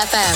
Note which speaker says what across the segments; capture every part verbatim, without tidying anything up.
Speaker 1: F M.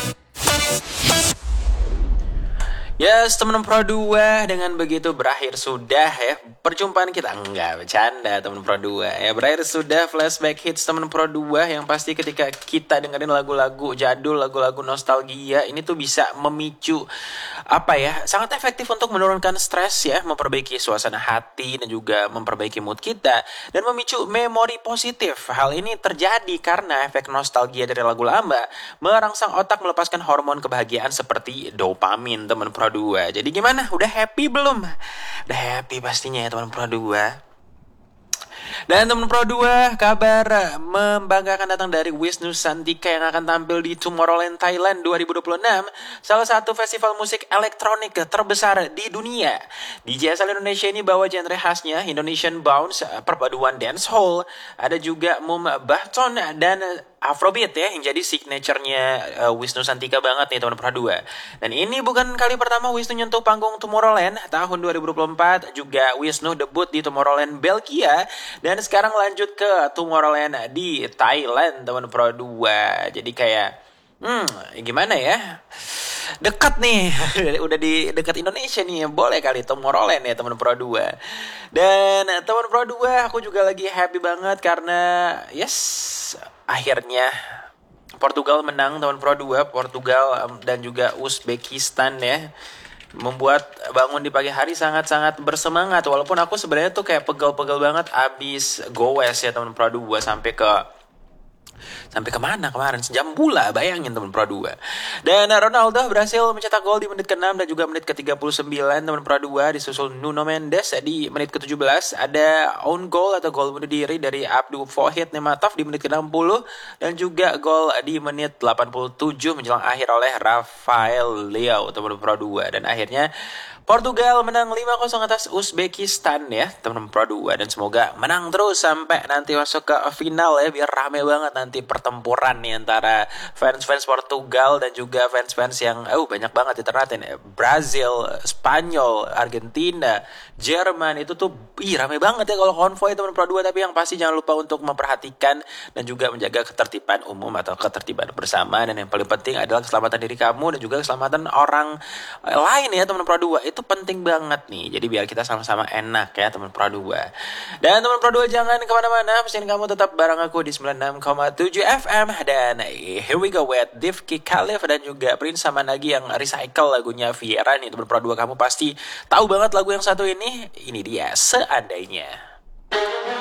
Speaker 2: Yes, teman Pro dua, dengan begitu berakhir sudah ya perjumpaan kita. Enggak, bercanda teman Pro dua. Ya, berakhir sudah flashback hits teman Pro dua yang pasti ketika kita dengerin lagu-lagu jadul, lagu-lagu nostalgia, ini tuh bisa memicu apa ya? Sangat efektif untuk menurunkan stres ya, memperbaiki suasana hati dan juga memperbaiki mood kita dan memicu memori positif. Hal ini terjadi karena efek nostalgia dari lagu lama merangsang otak melepaskan hormon kebahagiaan seperti dopamin teman Pro dua. Jadi gimana? Udah happy belum? Udah happy pastinya ya teman Pro dua. Dan teman Pro dua, kabar membanggakan datang dari Wisnu Santika yang akan tampil di Tomorrowland Thailand dua ribu dua puluh enam, salah satu festival musik elektronik terbesar di dunia. D J asal Indonesia ini bawa genre khasnya Indonesian Bounce, perpaduan dancehall, ada juga Mum Bahton dan Afrobeat ya, yang jadi signaturenya uh, Wisnu Santika banget nih teman Pro dua. Dan ini bukan kali pertama Wisnu nyentuh panggung Tomorrowland. Tahun dua ribu dua puluh empat juga Wisnu debut di Tomorrowland Belgia. Dan sekarang lanjut ke Tomorrowland di Thailand teman Pro dua. Jadi kayak Hmm, gimana ya? Dekat nih, udah di dekat Indonesia nih, boleh kali Tomorrowland ya teman Pro dua. Dan teman Pro dua, aku juga lagi happy banget karena yes, akhirnya Portugal menang teman Pro dua. Portugal um, dan juga Uzbekistan ya, membuat bangun di pagi hari sangat-sangat bersemangat. Walaupun aku sebenarnya tuh kayak pegel-pegel banget abis goes ya teman Pro dua, sampai ke Sampai kemana kemarin? Sejam pula, bayangin teman Pro dua. Dan Ronaldo berhasil mencetak gol di menit ke-enam dan juga menit ke-tiga puluh sembilan teman Pro dua, disusul Nuno Mendes di menit ke-tujuh belas. Ada own goal atau gol bunuh diri dari Abdul Fohid Nematov di menit ke-enam puluh. Dan juga gol di menit delapan puluh tujuh menjelang akhir oleh Rafael Leao teman Pro dua. Dan akhirnya Portugal menang lima kosong atas Uzbekistan ya teman Pro dua. Dan semoga menang terus sampai nanti masuk ke final ya, biar rame banget nanti pertempuran nih antara fans-fans Portugal dan juga fans-fans yang oh banyak banget diternatin ya. Brazil, Spanyol, Argentina, Jerman, itu tuh ih rame banget ya kalau konvoy teman Pro dua. Tapi yang pasti jangan lupa untuk memperhatikan dan juga menjaga ketertiban umum atau ketertiban bersama. Dan yang paling penting adalah keselamatan diri kamu dan juga keselamatan orang lain ya teman Pro dua. Itu penting banget nih. Jadi biar kita sama-sama enak ya teman Pro dua. Dan teman Pro dua jangan kemana-mana, pastiin kamu tetap bareng aku di sembilan puluh enam koma tujuh F M. Dan here we go with Divki Khalif dan juga Prince Samanagi yang recycle lagunya Viera nih teman Pro dua. Kamu pasti tahu banget lagu yang satu ini. Ini dia Seandainya.